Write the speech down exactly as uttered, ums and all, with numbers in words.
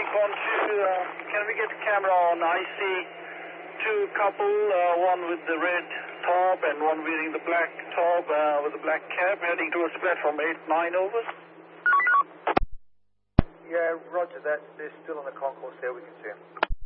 one two, uh, can we get the camera on? I see two couple, uh, one with the red top and one wearing the black top uh, with the black cap, heading towards platform eight nine, over. Yeah, roger that. They're still on the concourse there, we can see them.